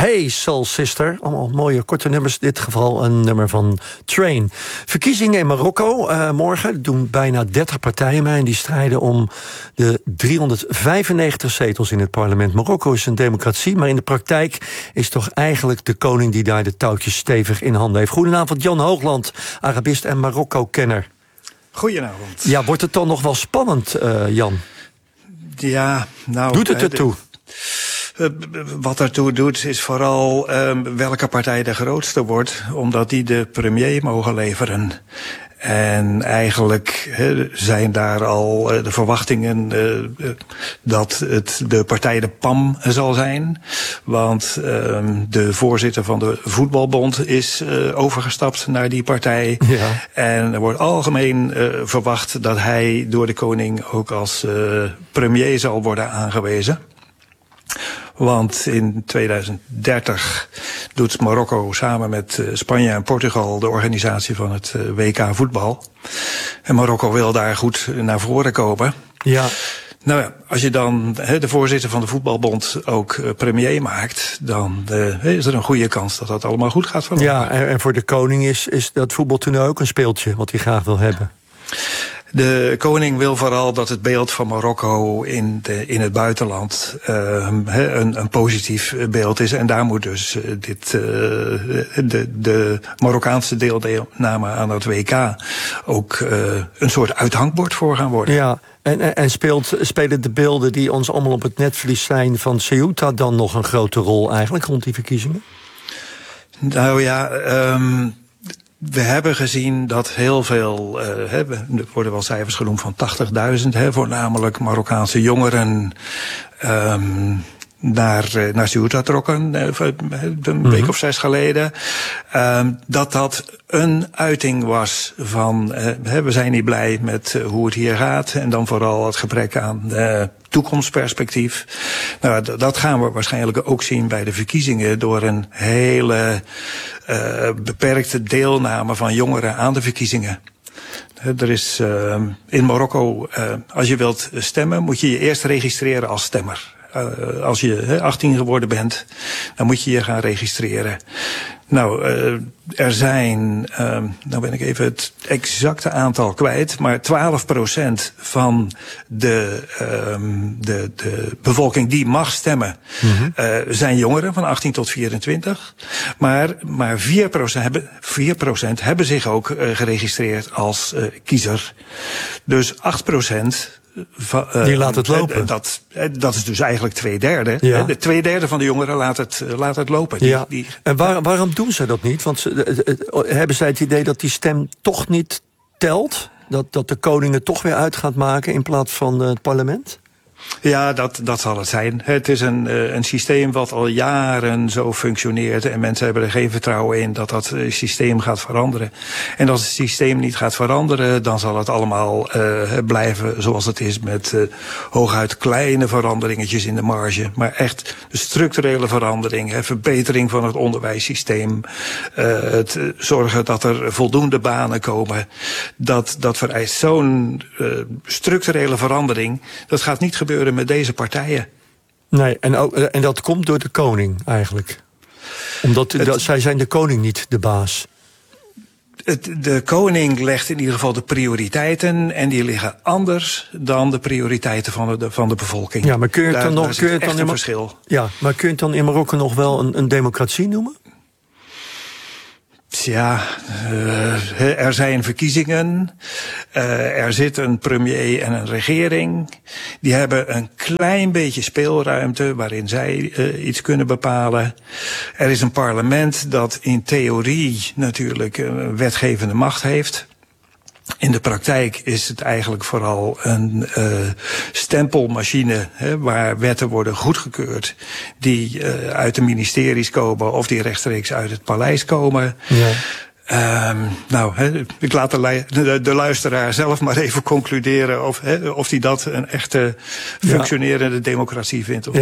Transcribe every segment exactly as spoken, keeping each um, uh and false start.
Hey Soul Sister. Allemaal mooie korte nummers. In dit geval een nummer van Train. Verkiezingen in Marokko uh, morgen. Doen bijna dertig partijen mee. En die strijden om de driehonderdvijfennegentig zetels in het parlement. Marokko is een democratie. Maar in de praktijk is toch eigenlijk de koning die daar de touwtjes stevig in handen heeft. Goedenavond Jan Hoogland, Arabist en Marokko-kenner. Goedenavond. Ja, wordt het dan nog wel spannend, uh, Jan? Ja, nou... Doet het ertoe? Uh, wat ertoe doet is vooral uh, welke partij de grootste wordt, omdat die de premier mogen leveren. En eigenlijk he, zijn daar al uh, de verwachtingen uh, dat het de partij de P A M zal zijn. Want uh, de voorzitter van de voetbalbond is uh, overgestapt naar die partij. Ja. En er wordt algemeen uh, verwacht dat hij door de koning ook als uh, premier zal worden aangewezen. Want in tweeduizend dertig doet Marokko samen met Spanje en Portugal de organisatie van het W K voetbal. En Marokko wil daar goed naar voren komen. Ja. Nou ja, als je dan he, de voorzitter van de voetbalbond ook uh, premier maakt, dan uh, is er een goede kans dat dat allemaal goed gaat verlopen. Ja, en, en voor de koning is, is dat voetbaltoernooi ook een speeltje wat hij graag wil hebben. De koning wil vooral dat het beeld van Marokko in, de, in het buitenland uh, een, een positief beeld is. En daar moet dus uh, dit, uh, de, de Marokkaanse deelname aan het W K ook uh, een soort uithangbord voor gaan worden. Ja, en, en speelt, spelen de beelden die ons allemaal op het netvlies zijn van Ceuta dan nog een grote rol eigenlijk rond die verkiezingen? Nou ja... Um, We hebben gezien dat heel veel, uh, hè, er worden wel cijfers genoemd van tachtigduizend, hè, voornamelijk Marokkaanse jongeren um, naar, uh, naar Ceuta trokken, uh, een mm-hmm. week of zes geleden. Um, dat dat een uiting was van, uh, hè, we zijn niet blij met uh, hoe het hier gaat. En dan vooral het gebrek aan uh, toekomstperspectief. Nou, d- dat gaan we waarschijnlijk ook zien bij de verkiezingen door een hele uh, beperkte deelname van jongeren aan de verkiezingen. Er is uh, in Marokko, uh, als je wilt stemmen, moet je je eerst registreren als stemmer. Uh, als je achttien geworden bent, dan moet je je gaan registreren. Nou, uh, er zijn, uh, nou ben ik even het exacte aantal kwijt, maar twaalf procent van de, um, de, de bevolking die mag stemmen, mm-hmm. uh, zijn jongeren van achttien tot vierentwintig. Maar, maar vier procent hebben, vier procent hebben zich ook uh, geregistreerd als uh, kiezer. Dus acht procent... Va, uh, die laat het lopen. Uh, dat, uh, dat is dus eigenlijk twee derde. Ja. De twee derde van de jongeren laat het, uh, laat het lopen. Die, ja. die, en waar, waarom doen ze dat niet? Want ze, uh, uh, hebben zij het idee dat die stem toch niet telt? Dat, dat de koning het toch weer uit gaat maken in plaats van uh, het parlement? Ja, dat, dat zal het zijn. Het is een, uh, een systeem wat al jaren zo functioneert. En mensen hebben er geen vertrouwen in dat dat uh, systeem gaat veranderen. En als het systeem niet gaat veranderen, dan zal het allemaal uh, blijven zoals het is. Met uh, hooguit kleine veranderingetjes in de marge. Maar echt de structurele verandering, hè, verbetering van het onderwijssysteem. Uh, het uh, zorgen dat er voldoende banen komen. Dat, dat vereist zo'n uh, structurele verandering. Dat gaat niet gebeuren met deze partijen. Nee, en, ook, en dat komt door de koning eigenlijk. Omdat het, dat, zij zijn de koning niet de baas. Het, de koning legt in ieder geval de prioriteiten en die liggen anders dan de prioriteiten van de, van de bevolking. Ja, maar kun je het daar, dan nog daar kun je het echt dan een in, verschil. Ja, maar kun je het dan in Marokko nog wel een, een democratie noemen? Ja, uh, er zijn verkiezingen, uh, er zit een premier en een regering. Die hebben een klein beetje speelruimte waarin zij uh, iets kunnen bepalen. Er is een parlement dat in theorie natuurlijk een wetgevende macht heeft. In de praktijk is het eigenlijk vooral een uh, stempelmachine, hè, waar wetten worden goedgekeurd die uh, uit de ministeries komen of die rechtstreeks uit het paleis komen. Ja. Um, nou, he, ik laat de, de, de luisteraar zelf maar even concluderen of, he, of hij dat een echte functionerende ja. democratie vindt of ja. niet.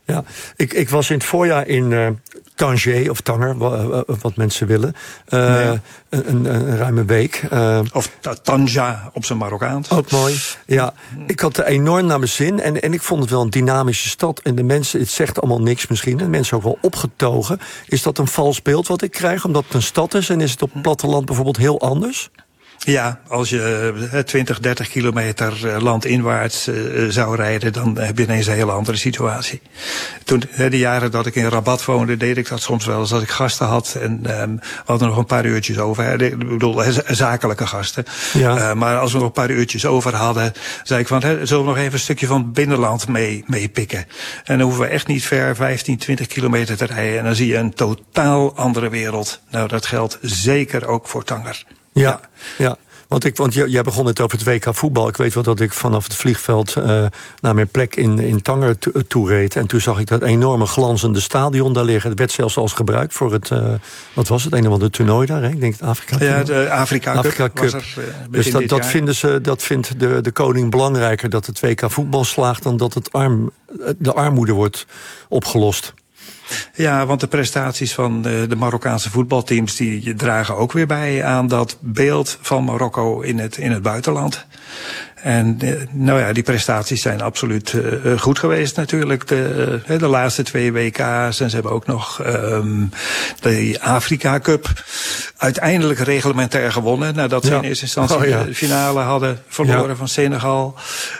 Ja, ik, ik was in het voorjaar in uh, Tanger, of Tanger, wat mensen willen. Uh, nee. een, een, een ruime week. Uh, of Tanja op zijn Marokkaans. Ook mooi. Ja, ik had er enorm naar mijn zin. En, en ik vond het wel een dynamische stad. En de mensen, het zegt allemaal niks misschien. En mensen ook wel opgetogen. Is dat een vals beeld wat ik krijg, omdat het een stad is? En is het op het platteland bijvoorbeeld heel anders? Ja, als je twintig, dertig kilometer landinwaarts uh, zou rijden, dan heb je ineens een hele andere situatie. Toen, de jaren dat ik in Rabat woonde, deed ik dat soms wel eens als ik gasten had. En um, we hadden nog een paar uurtjes over. Ik bedoel, zakelijke gasten. Ja. Uh, maar als we nog een paar uurtjes over hadden, zei ik van, hè, zullen we nog even een stukje van het binnenland mee, mee pikken? En dan hoeven we echt niet ver, vijftien, twintig kilometer te rijden. En dan zie je een totaal andere wereld. Nou, dat geldt zeker ook voor Tanger. Ja, ja. ja. Want, ik, want jij begon het over het W K voetbal. Ik weet wel dat ik vanaf het vliegveld uh, naar mijn plek in, in Tanger to, toe reed. En toen zag ik dat enorme glanzende stadion daar liggen. Het werd zelfs als gebruikt voor het, uh, wat was het, een of ander toernooi daar, hè? Ik denk het Afrika Cup. Ja, de Afrika Cup, Afrika Cup. Was er, uh, dus dat, dat, vinden ze, dat vindt de, de koning belangrijker, dat het W K voetbal slaagt, dan dat het arm, de armoede wordt opgelost. Ja, want de prestaties van de Marokkaanse voetbalteams, die dragen ook weer bij aan dat beeld van Marokko in het, in het buitenland. En nou ja, die prestaties zijn absoluut uh, goed geweest natuurlijk. De, uh, de laatste twee W K's. En ze hebben ook nog um, de Afrika Cup uiteindelijk reglementair gewonnen. Nadat ze ja. in eerste instantie oh, ja. de finale hadden verloren ja. van Senegal.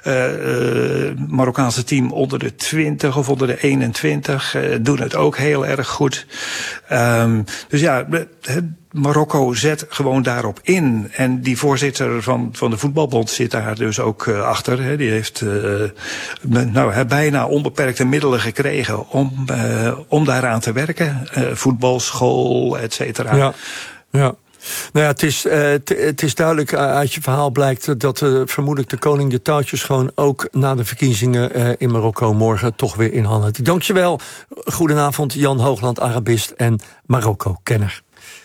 Uh, uh, Marokkaanse team onder de twintig of onder de eenentwintig. Uh, doen het ook heel erg goed. Um, dus ja, het, Marokko zet gewoon daarop in. En die voorzitter van, van de voetbalbond zit daar dus ook uh, achter. Hè. Die heeft uh, nou, bijna onbeperkte middelen gekregen om, uh, om daaraan te werken. Uh, voetbalschool, et cetera. Ja, ja. Nou ja, het is, uh, het is duidelijk uh, uit je verhaal blijkt dat uh, vermoedelijk de koning de touwtjes gewoon ook na de verkiezingen uh, in Marokko morgen toch weer in handen. Dankjewel. Goedenavond, Jan Hoogland, Arabist en Marokko-kenner.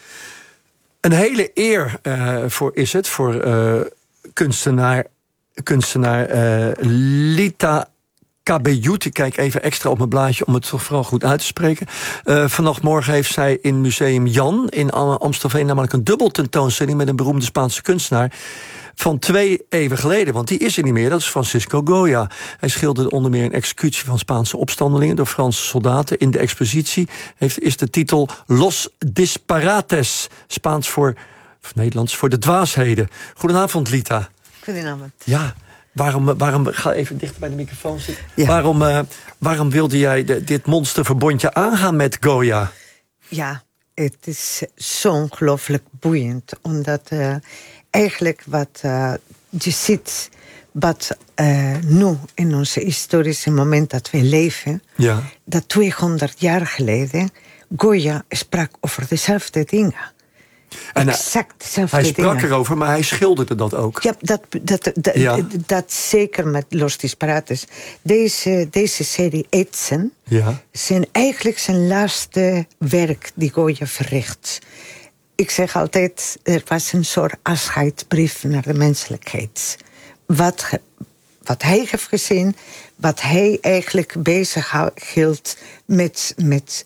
Een hele eer uh, voor is het, voor uh, kunstenaar, kunstenaar uh, Lita Kabeyut. Ik kijk even extra op mijn blaadje om het toch vooral goed uit te spreken. Uh, vannacht morgen heeft zij in Museum Jan in Amstelveen namelijk een dubbel tentoonstelling met een beroemde Spaanse kunstenaar van twee eeuwen geleden, want die is er niet meer. Dat is Francisco Goya. Hij schilderde onder meer een executie van Spaanse opstandelingen door Franse soldaten. In de expositie heeft, is de titel Los Disparates, Spaans voor, of Nederlands voor de dwaasheden. Goedenavond, Lita. Goedenavond. Ja, waarom, waarom ga even dichter bij de microfoon zitten. Ja. Waarom, uh, waarom wilde jij de, dit monsterverbondje aangaan met Goya? Ja, het is zo ongelooflijk boeiend, omdat Uh, Eigenlijk wat uh, je ziet, wat uh, nu in onze historische moment dat we leven, ja. dat tweehonderd jaar geleden Goya sprak over dezelfde dingen. En exact dezelfde hij sprak dingen. erover, maar hij schilderde dat ook. Ja, dat, dat, dat, ja. dat, dat zeker met Los Disparates. Deze, deze serie Etsen ja. zijn eigenlijk zijn laatste werk die Goya verricht. Ik zeg altijd, er was een soort afscheidsbrief naar de menselijkheid. Wat, wat hij heeft gezien, wat hij eigenlijk bezig hield met, met,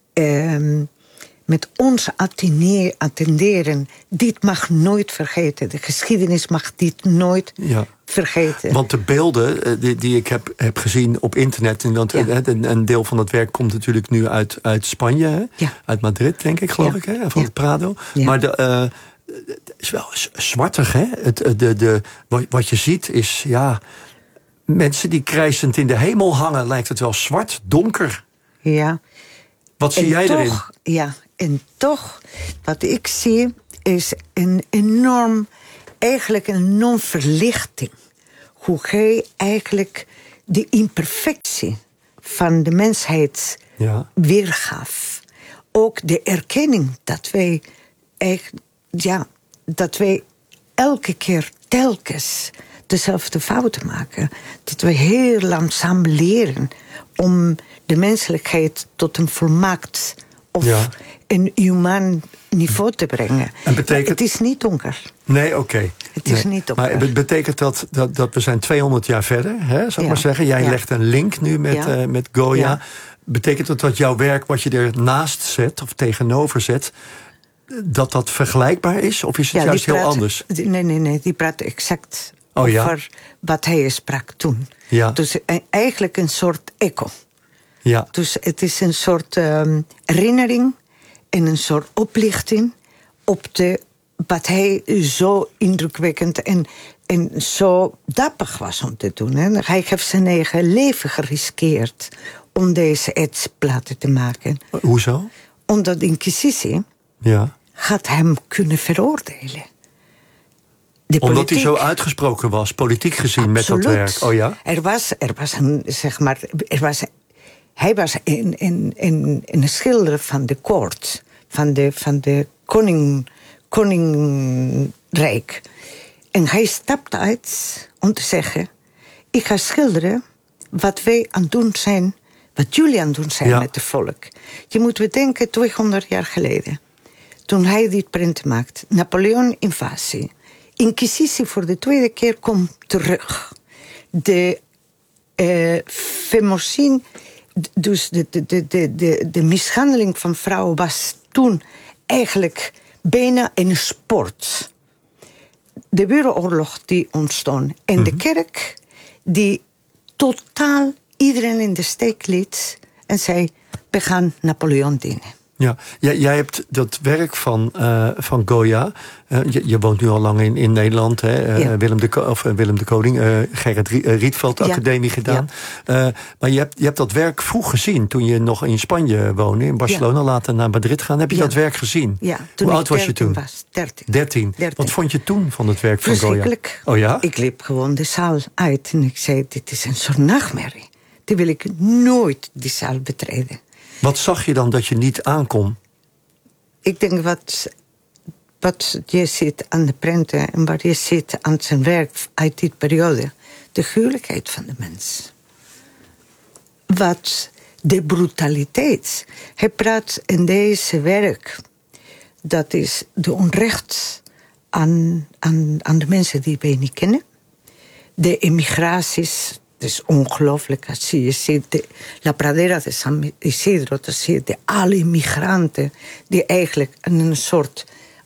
um, met ons attenderen. Dit mag nooit vergeten. De geschiedenis mag dit nooit ja. vergeten. Want de beelden die, die ik heb, heb gezien op internet, en want ja. een, een deel van het werk komt natuurlijk nu uit, uit Spanje, hè? Ja. Uit Madrid, denk ik, geloof ja. ik, hè? Van ja. het Prado. Ja. Maar de, uh, het is wel zwartig, hè? Het, de, de, wat je ziet is, ja, mensen die krijsend in de hemel hangen, lijkt het wel zwart, donker. Ja. Wat zie en jij toch, erin? Ja, en toch, wat ik zie, is een enorm, eigenlijk een enorm verlichting. Hoe hij eigenlijk de imperfectie van de mensheid ja. weergaf. Ook de erkenning dat wij, ja, dat wij elke keer telkens dezelfde fouten maken. Dat we heel langzaam leren om de menselijkheid tot een volmaakt of ja. een humaan niveau te brengen. En betekent... Het is niet donker. Nee, oké. Okay. Het is nee. niet donker. Maar het betekent dat, dat, dat we zijn tweehonderd jaar verder, hè, zou ik ja. maar zeggen. Jij ja. legt een link nu met, ja. uh, met Goya. Ja. Betekent dat dat jouw werk, wat je ernaast zet of tegenover zet, dat dat vergelijkbaar is? Of is het ja, juist praat, heel anders? Nee, nee, nee. Die praat exact oh, over ja? wat hij sprak toen. Ja. Dus eigenlijk een soort echo. Ja. Dus het is een soort um, herinnering en een soort oplichting op de, wat hij zo indrukwekkend en, en zo dapper was om te doen. Hè. Hij heeft zijn eigen leven geriskeerd om deze etsplaten te maken. Hoezo? Omdat de Inquisitie ja. had hem kunnen veroordelen. De Omdat politiek, hij zo uitgesproken was, politiek gezien, absoluut. Met dat werk. Oh ja? Er was, er was een, zeg maar, er was, hij was een, een, een, een schilder van de koord, van de, van de koning, koningrijk. En hij stapte uit om te zeggen, ik ga schilderen wat wij aan het doen zijn, wat jullie aan het doen zijn ja. met het volk. Je moet bedenken, tweehonderd jaar geleden, toen hij dit print maakt, Napoleon-invasie, Inquisitie voor de tweede keer komt terug. De uh, femocide, dus de, de, de, de, de, de mishandeling van vrouwen was toen eigenlijk bijna een sport. De burgeroorlog die ontstond. En mm-hmm. de kerk die totaal iedereen in de steek liet en zei, we gaan Napoleon dienen. Ja, jij, jij hebt dat werk van, uh, van Goya. Uh, je, je woont nu al lang in, in Nederland. Hè? Uh, ja. Willem, de, of, uh, Willem de Koning, uh, Gerrit Rietveld ja. Academie gedaan. Ja. Uh, maar je hebt, je hebt dat werk vroeg gezien toen je nog in Spanje woonde. In Barcelona, ja. later naar Madrid gaan. Heb je ja. dat werk gezien? Ja, Hoe oud was je toen? Was, dertien. dertien. dertien. Wat vond je toen van het werk van Goya? Verschrikkelijk. Oh ja? Ik liep gewoon de zaal uit en ik zei, dit is een soort nachtmerrie. Die wil ik nooit die zaal betreden. Wat zag je dan dat je niet aankon? Ik denk wat, wat je ziet aan de prenten en wat je ziet aan zijn werk uit die periode. De gruwelijkheid van de mens. Wat de brutaliteit. Hij praat in deze werk. Dat is de onrecht aan, aan, aan de mensen die wij niet kennen. De emigraties. Het is ongelooflijk als je ziet de La Pradera de San Isidro, dat zie je de alle migranten die eigenlijk in een soort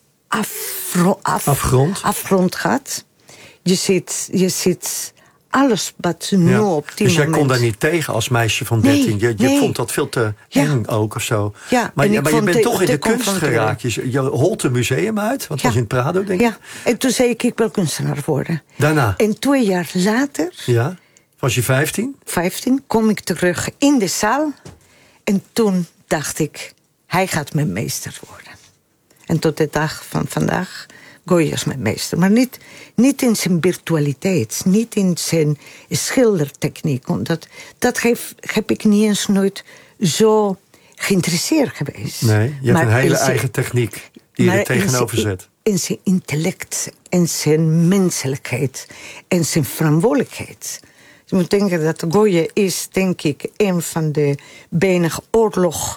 afro, af, afgrond. afgrond gaat. Je ziet, je ziet alles wat nu ja. op die Dus jij moment... kon daar niet tegen als meisje van dertien? Nee, je je nee. vond dat veel te eng ja. ook of zo? Ja, maar je, maar je bent te, toch in de kunst geraakt. Je, je holt een museum uit, wat ja. was in Prado, denk ik? Ja, en toen zei ik, ik wil kunstenaar worden. Daarna? En twee jaar later... Ja. Was je vijftien? vijftien, kom ik terug in de zaal. En toen dacht ik, hij gaat mijn meester worden. En tot de dag van vandaag, Goya is mijn meester. Maar niet, niet in zijn virtualiteit, niet in zijn schildertechniek. Omdat, dat heb, heb ik niet eens nooit zo geïnteresseerd geweest. Nee, je hebt maar een hele eigen zijn, techniek die je er tegenover zet. In zijn intellect, en zijn menselijkheid, en zijn verantwoordelijkheid. Je moet denken dat Goya is, denk ik, een van de weinig oorlog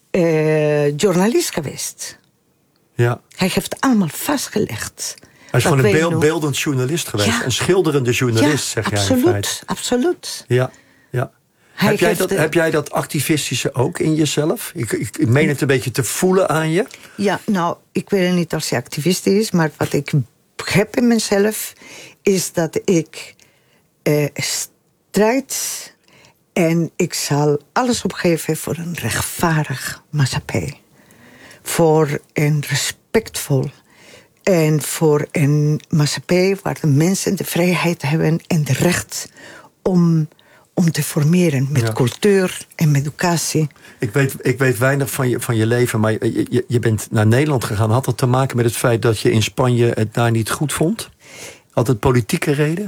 uh, journalist geweest. Ja. Hij heeft allemaal vastgelegd. Hij is gewoon een beel, beeldend journalist geweest. Ja. Een schilderende journalist, ja, zeg absoluut, jij in feite. Absoluut. Ja, ja. Heb jij, dat, de... heb jij dat activistische ook in jezelf? Ik, ik, ik meen het een beetje te voelen aan je. Ja, nou, ik weet niet of hij activist is, maar wat ik heb in mezelf is dat ik uh, strijd en ik zal alles opgeven voor een rechtvaardig maatschappij. Voor een respectvol en voor een maatschappij waar de mensen de vrijheid hebben en de recht om, om te formeren met ja. cultuur en met educatie. Ik weet, ik weet weinig van je, van je leven, maar je, je, je bent naar Nederland gegaan. Had dat te maken met het feit dat je in Spanje het daar niet goed vond? Had het politieke reden?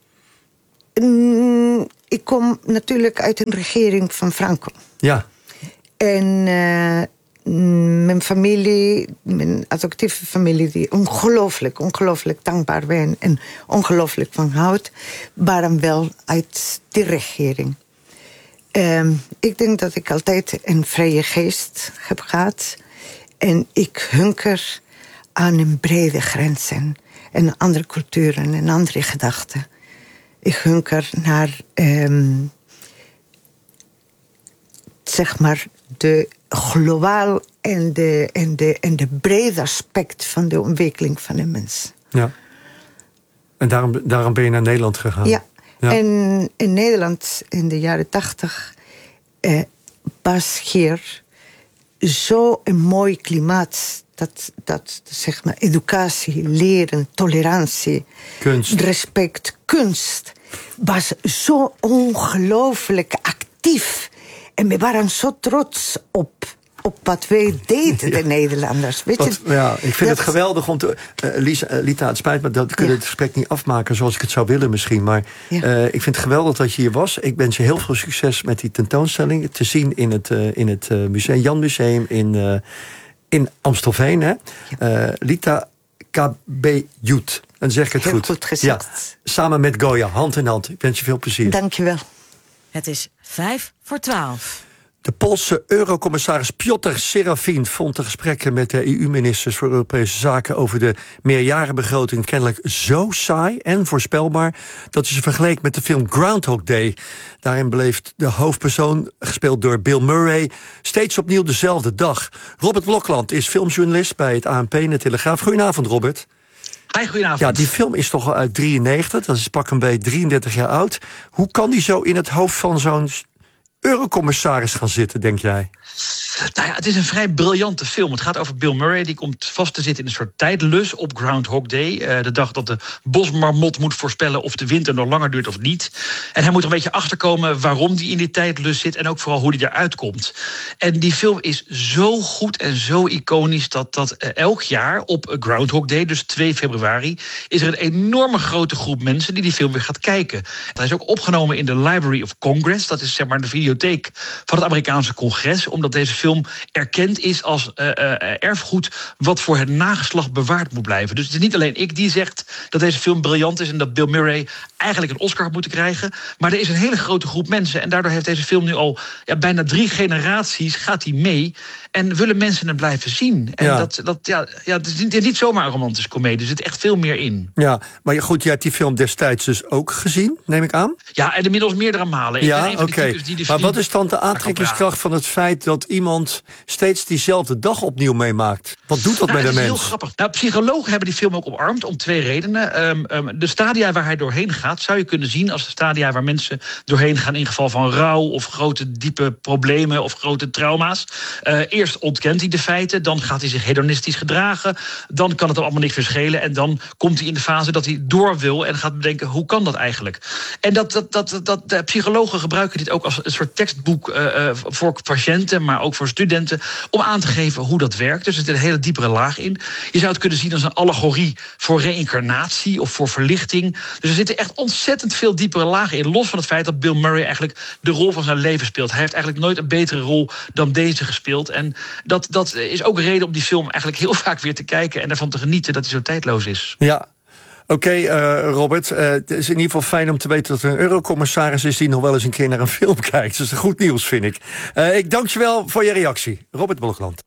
Mm, ik kom natuurlijk uit een regering van Franco. Ja. En uh, mijn familie, mijn adoptieve familie, die ongelooflijk, ongelooflijk dankbaar ben en ongelooflijk van houdt, waren wel uit die regering. Um, ik denk dat ik altijd een vrije geest heb gehad. En ik hunker aan een brede grenzen. En andere culturen en andere gedachten. Ik hunker naar, um, zeg maar, de globaal en de, en, de, en de brede aspect van de ontwikkeling van de mens. Ja. En daarom, daarom ben je naar Nederland gegaan? Ja. Ja. En in Nederland in de jaren tachtig eh, was hier zo'n mooi klimaat. Dat, dat zeg maar, educatie, leren, tolerantie, kunst. respect, kunst was zo ongelooflijk actief. En we waren zo trots op, op wat wij deden, de ja. Nederlanders. Weet wat, je, ja, ik vind dat... het geweldig om te... Uh, Lisa, uh, Lita, het spijt me, dat we kunnen ja. het gesprek niet afmaken zoals ik het zou willen misschien. Maar ja. uh, ik vind het geweldig dat je hier was. Ik wens je heel veel succes met die tentoonstelling. Te zien in het, uh, in het uh, museum, Jan Museum in, uh, in Amstelveen. Hè? Ja. Uh, Lita Cabejut. Dan zeg ik het heel goed. goed gezegd. Ja. Samen met Goya, hand in hand. Ik wens je veel plezier. Dank je wel. Het is vijf voor twaalf. De Poolse eurocommissaris Piotr Serafin vond de gesprekken met de E U-ministers voor Europese Zaken over de meerjarenbegroting kennelijk zo saai en voorspelbaar dat hij ze vergeleek met de film Groundhog Day. Daarin beleeft de hoofdpersoon, gespeeld door Bill Murray, steeds opnieuw dezelfde dag. Robert Blokland is filmjournalist bij het A N P en de Telegraaf. Goedenavond, Robert. Hi, goedenavond. Ja, die film is toch al uit drieënnegentig, dat is pak een beetje drieëndertig jaar oud. Hoe kan die zo in het hoofd van zo'n eurocommissaris gaan zitten, denk jij? Nou ja, het is een vrij briljante film. Het gaat over Bill Murray, die komt vast te zitten in een soort tijdlus op Groundhog Day. Uh, de dag dat de bosmarmot moet voorspellen of de winter nog langer duurt of niet. En hij moet er een beetje achterkomen waarom hij in die tijdlus zit en ook vooral hoe hij eruit komt. En die film is zo goed en zo iconisch dat, dat uh, elk jaar op Groundhog Day, dus twee februari, is er een enorme grote groep mensen die die film weer gaat kijken. Hij is ook opgenomen in de Library of Congress. Dat is zeg maar de videotheek van het Amerikaanse congres, omdat deze film erkend is als uh, uh, erfgoed wat voor het nageslacht bewaard moet blijven. Dus het is niet alleen ik die zegt dat deze film briljant is en dat Bill Murray eigenlijk een Oscar had moeten krijgen, maar er is een hele grote groep mensen en daardoor heeft deze film nu al ja, bijna drie generaties gaat hij mee en willen mensen het blijven zien. En ja. dat, dat, ja, ja, het is niet, niet zomaar een romantische komedie, er zit echt veel meer in. Ja, maar goed, jij hebt die film destijds dus ook gezien, neem ik aan? Ja, en inmiddels meerdere malen. Ja, oké. Okay. Maar wat is dan de aantrekkingskracht van het feit dat iemand steeds diezelfde dag opnieuw meemaakt? Wat doet dat nou, met een mens? Dat is heel grappig. Nou, psychologen hebben die film ook omarmd om twee redenen. Um, um, de stadia waar hij doorheen gaat zou je kunnen zien als de stadia waar mensen doorheen gaan in geval van rouw of grote diepe problemen of grote trauma's. Uh, eerst ontkent hij de feiten, dan gaat hij zich hedonistisch gedragen, dan kan het hem allemaal niks verschelen en dan komt hij in de fase dat hij door wil en gaat bedenken hoe kan dat eigenlijk? En dat, dat, dat, dat de psychologen gebruiken dit ook als een soort tekstboek uh, voor patiënten, maar ook voor studenten, om aan te geven hoe dat werkt. Dus er zit een hele diepere laag in. Je zou het kunnen zien als een allegorie voor reïncarnatie of voor verlichting. Dus er zitten echt ontzettend veel diepere lagen in, los van het feit dat Bill Murray eigenlijk de rol van zijn leven speelt. Hij heeft eigenlijk nooit een betere rol dan deze gespeeld. En dat, dat is ook een reden om die film eigenlijk heel vaak weer te kijken en ervan te genieten dat hij zo tijdloos is. Ja. Oké, okay, uh, Robert, uh, het is in ieder geval fijn om te weten dat er een eurocommissaris is die nog wel eens een keer naar een film kijkt. Dat is goed nieuws, vind ik. Uh, ik dank je wel voor je reactie. Robert Blokland.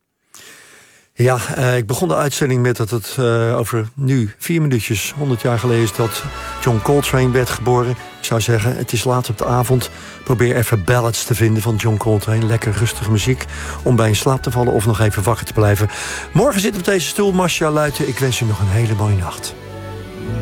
Ja, uh, ik begon de uitzending met dat het uh, over nu vier minuutjes, honderd jaar geleden is dat John Coltrane werd geboren. Ik zou zeggen, het is laat op de avond. Probeer even ballads te vinden van John Coltrane. Lekker rustige muziek om bij in slaap te vallen of nog even wakker te blijven. Morgen zit op deze stoel Marcia Luiten. Ik wens u nog een hele mooie nacht.